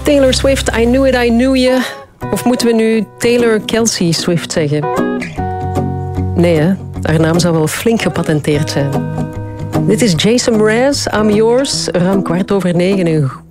Taylor Swift, I Knew It, I Knew You. Of moeten we nu Taylor Kelsey Swift zeggen? Nee, hè? Haar naam zou wel flink gepatenteerd zijn. Dit is Jason Mraz, I'm Yours. Ruim 9:15 in